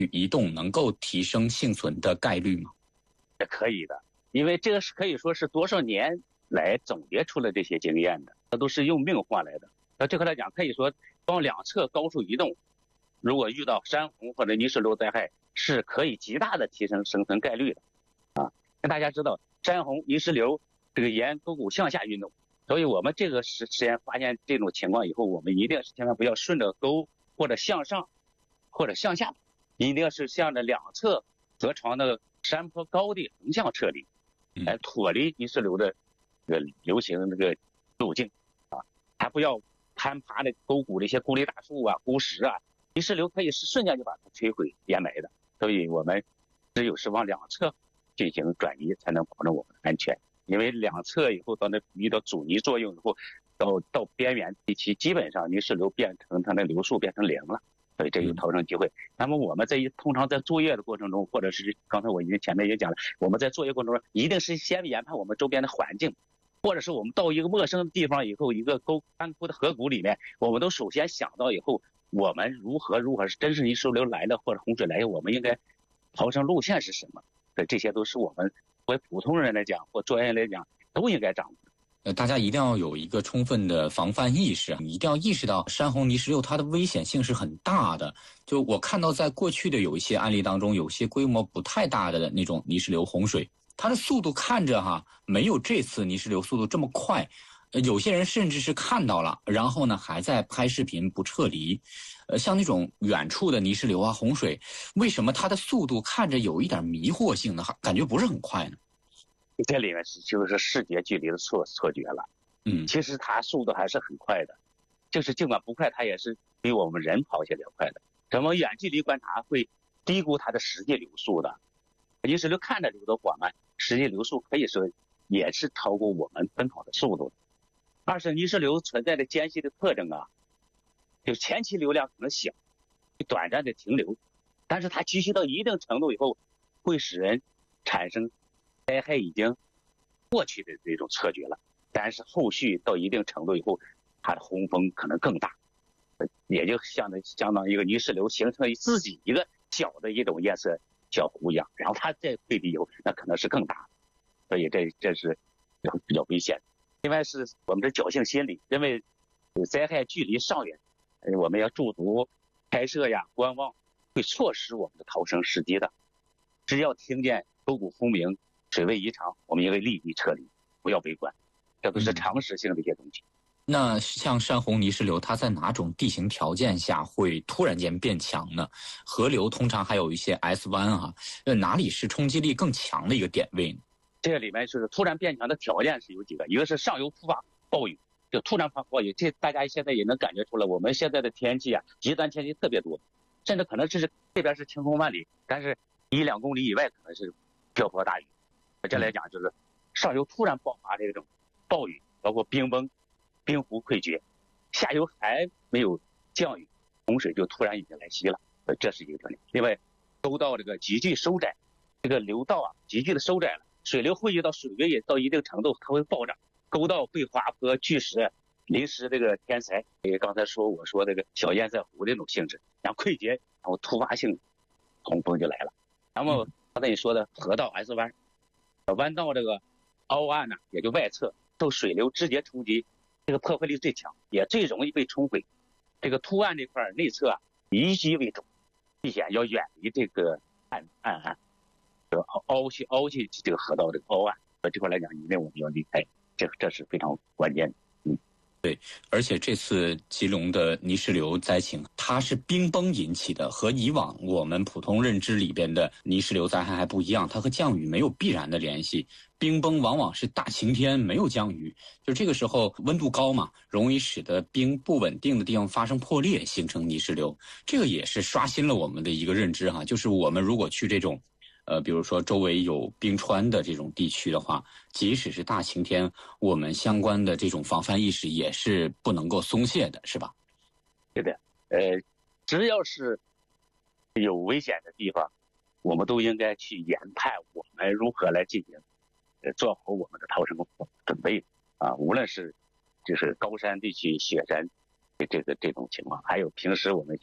移动能够提升幸存的概率吗？ 可以的，因为这个是可以说是多少年来总结出了这些经验的，它都是用命换来的。那这个来讲，可以说往两侧高处移动，如果遇到山洪或者泥石流灾害，是可以极大的提升生存概率的。那大家知道，山洪、泥石流这个沿沟谷向下运动，所以我们这个实验发现这种情况以后，我们一定是千万不要顺着沟或者向上或者向下，一定是向着两侧河床的山坡高地横向撤离，来脱离泥石流的这个流行这个路径还不要攀爬的沟谷的一些孤立大树啊、孤石啊，泥石流可以是瞬间就把它摧毁淹没的。所以我们只有是往两侧进行转移，才能保证我们的安全。因为两侧以后到那遇到阻尼作用以后，到边缘地区，基本上泥石流变成它的流速变成0了，所以这有逃生机会。那么我们通常在作业的过程中，或者是刚才我前面也讲了，我们在作业过程中一定是先研判我们周边的环境，或者是我们到一个陌生的地方以后，一个干枯的河谷里面，我们都首先想到以后，我们如何是真是泥石流来了或者洪水来了，我们应该逃生路线是什么？这些都是我们作为普通人来讲或专业来讲都应该掌握。 大家一定要有一个充分的防范意识，你一定要意识到山洪泥石流它的危险性是很大的。就我看到在过去的有一些案例当中，有些规模不太大的那种泥石流洪水，它的速度看着没有这次泥石流速度这么快。有些人甚至是看到了，然后呢还在拍视频不撤离。像那种远处的泥石流啊、洪水，为什么它的速度看着有一点迷惑性呢？感觉不是很快呢？ 这里面就是视觉距离的错觉了。其实它速度还是很快的，就是尽管不快，它也是比我们人跑起来要快的。咱们远距离观察会低估它的实际流速的。泥石流看着流得缓慢，实际流速可以说也是超过我们奔跑的速度。二是泥石流存在的间隙的特征就前期流量可能小，短暂的停留，但是它积蓄到一定程度以后，会使人产生灾害已经过去的这种错觉了。但是后续到一定程度以后，它的洪峰可能更大，也就相当于一个泥石流形成自己一个小的一种堰塞小湖一样，然后它再溃堤以后，那可能是更大的。所以这是比较危险的。另外是我们的侥幸心理，认为灾害距离尚远，我们要驻足拍摄呀、观望，会错失我们的逃生时机的。只要听见沟谷轰鸣、水位异常，我们应该立即撤离，不要围观，这都是常识性的一些东西。 那像山洪泥石流，它在哪种地形条件下会突然间变强呢？河流通常还有一些 S 湾哪里是冲击力更强的一个点位呢？ 这个里面是突然变强的条件是有几个，一个是上游突发暴雨，就突然发暴雨，这大家现在也能感觉出来，我们现在的天气极端天气特别多，甚至可能这边是晴空万里，但是1-2公里以外可能是瓢泼大雨。这来讲就是上游突然爆发这种暴雨，包括冰崩、冰湖溃决，下游还没有降雨，洪水就突然已经来袭了，这是一个特点。另外，沟道这个急剧收窄，这个流道急剧的收窄了，水流汇集到水位也到一定程度，它会暴涨，沟道会滑坡、巨石、临时这个天灾，刚才我说这个小堰塞湖这种性质，然后溃决，然后突发性洪峰就来了。然后刚才你说的河道 S 湾，弯道这个凹岸也就外侧受水流直接冲击，这个破坏力最强，也最容易被冲毁。这个凸岸这块内侧以西为主，避险要远离这个岸，凹去这个河道这个凹岸，这块来讲一定我们要离开，这是非常关键的。 对，而且这次吉隆的泥石流灾情，它是冰崩引起的，和以往我们普通认知里边的泥石流灾害还不一样，它和降雨没有必然的联系。冰崩往往是大晴天没有降雨，就这个时候温度高嘛，容易使得冰不稳定的地方发生破裂，形成泥石流。这个也是刷新了我们的一个认知就是我们如果去这种比如说周围有冰川的这种地区的话，即使是大晴天，我们相关的这种防范意识也是不能够松懈的，是吧？ 对的，只要是有危险的地方，我们都应该去研判我们如何来进行做好我们的逃生准备无论是就是高山地区雪山这种情况，还有平时我们一些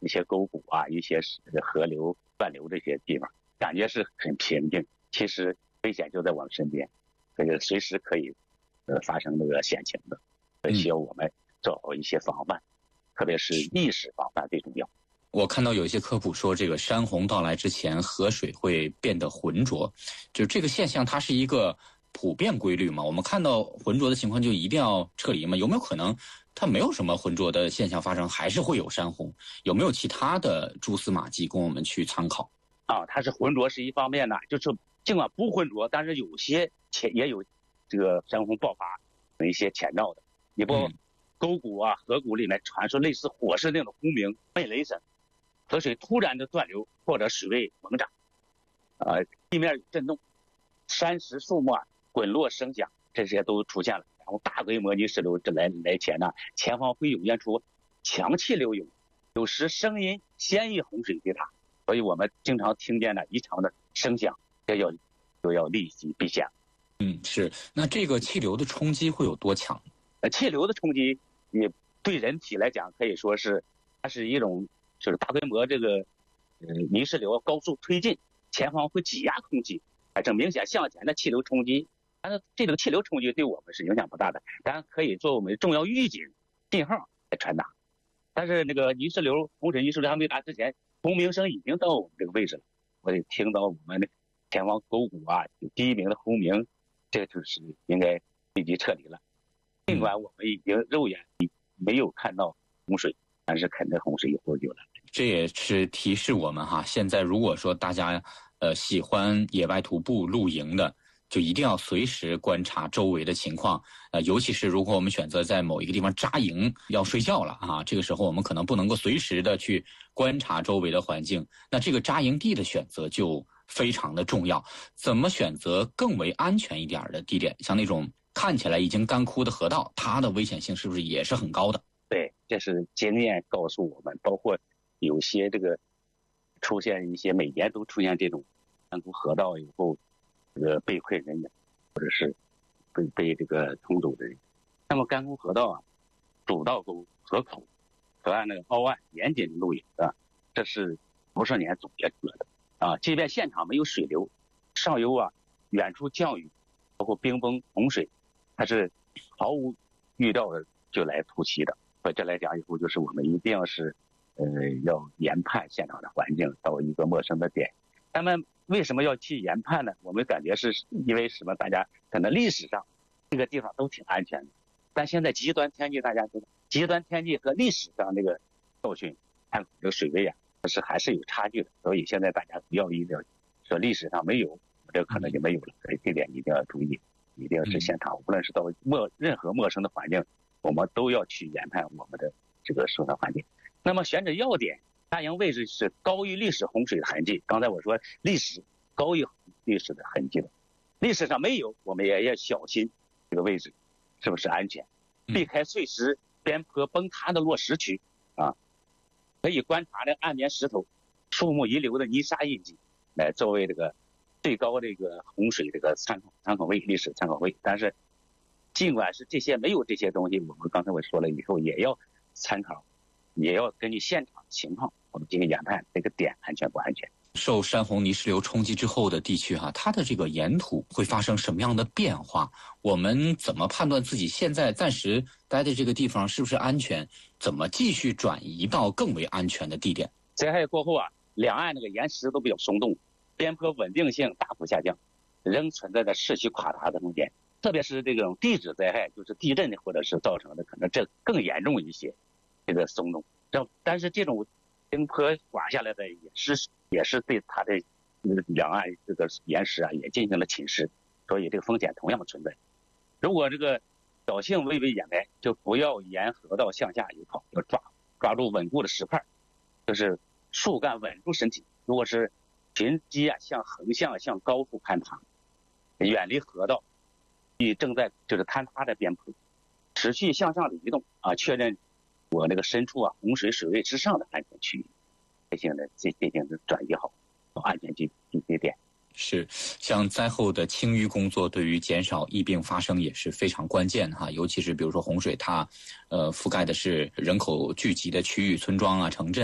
一些沟谷啊，一些河流断流这些地方，感觉是很平静，其实危险就在我们身边，这个随时可以发生这个险情的，所以需要我们做好一些防范，特别是意识防范最重要。 我看到有一些科普说，这个山洪到来之前，河水会变得浑浊，就这个现象，它是一个普遍规律嘛？我们看到浑浊的情况就一定要撤离吗？有没有可能它没有什么浑浊的现象发生，还是会有山洪？有没有其他的蛛丝马迹供我们去参考？ 它是浑浊是一方面呢，就是尽管不浑浊，但是有些也有这个山洪爆发的一些前兆的。你包括沟谷啊、河谷里面传出类似火势那种轰鸣、闷雷声。河水突然的断流，或者水位猛涨，地面震动，山石树木滚落声响，这些都出现了。然后大规模泥石流来前呢，前方会涌现出强气流涌，有时声音先于洪水最大，所以我们经常听见了异常的声响，这就要立即避险。 是。那这个气流的冲击会有多强？ 气流的冲击也对人体来讲，可以说是它是一种。就是大规模这个泥石流高速推进，前方会挤压空气，这明显向前的气流冲击。但是这个气流冲击对我们是影响不大的，当然可以作为我们重要预警信号来传达。但是那个泥石流、洪水泥石流还没达之前，轰鸣声已经到我们这个位置了，我得听到我们前方沟谷有第一鸣的轰鸣，这就是应该立即撤离了。尽管我们已经肉眼没有看到洪水，但是肯定洪水以后就来。 这也是提示我们现在如果说大家喜欢野外徒步露营的，就一定要随时观察周围的情况，尤其是如果我们选择在某一个地方扎营要睡觉了这个时候我们可能不能够随时的去观察周围的环境，那这个扎营地的选择就非常的重要。怎么选择更为安全一点的地点？像那种看起来已经干枯的河道，它的危险性是不是也是很高的？ 对，这是经验告诉我们，包括有些这个出现一些每年都出现这种干枯河道以后，这个被困人员或者是被这个冲走的人。那么干枯河道主道沟、河口、河岸那个凹岸严禁露营的，这是多少年总结出来的即便现场没有水流，上游远处降雨，包括冰崩、洪水，它是毫无预料的就来突袭的。所以这来讲以后，就是我们一定要是要研判现场的环境，到一个陌生的点。那么为什么要去研判呢？我们感觉是因为什么？大家可能历史上这个地方都挺安全的，但现在极端天气，大家知道，极端天气和历史上这个教训，看这个水位还是有差距的。所以现在大家不要一定要说历史上没有，这可能就没有了。所以这点一定要注意，一定要是现场，无论是到任何陌生的环境，我们都要去研判我们的这个生态环境。那么选址要点，扎营位置是高于历史洪水的痕迹。刚才我说历史高于历史的痕迹的，历史上没有，我们也要小心这个位置是不是安全，避开碎石、边坡崩塌的落石区可以观察这岸边石头、树木遗留的泥沙印记，来作为这个最高这个洪水这个参考位、历史参考位。但是尽管是这些没有这些东西，我们刚才我说了以后也要参考，也要根据现场情况我们进行研判这个点安全不安全。 受山洪泥石流冲击之后的地区它的这个沿途会发生什么样的变化？我们怎么判断自己现在暂时待的这个地方是不是安全？怎么继续转移到更为安全的地点？ 灾害过后两岸那个岩石都比较松动，边坡稳定性大幅下降，仍存在着市区垮塌的风险。特别是这种地质灾害，就是地震或者是造成的，可能这更严重一些，这个松动。但是这种冰坡滑下来的也是对它的两岸这个岩石也进行了侵蚀，所以这个风险同样存在。如果这个侥幸微微掩埋，就不要沿河道向下游跑，要抓住稳固的石块，就是树干稳住身体。如果是群基向横向向高处攀爬，远离河道，与正在就是坍塌的边坡，持续向上的移动确认我那个深处洪水水位之上的安全区域，进行的转移好到安全地点。 是，像灾后的清淤工作对于减少疫病发生也是非常关键尤其是比如说洪水它覆盖的是人口聚集的区域、村庄城镇，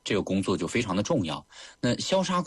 这个工作就非常的重要。那消杀